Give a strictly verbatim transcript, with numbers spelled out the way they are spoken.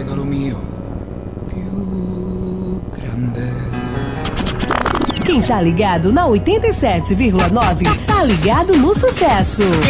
regalo mio più grande. Quem tá ligado na oitenta e sete vírgula nove, tá ligado no sucesso.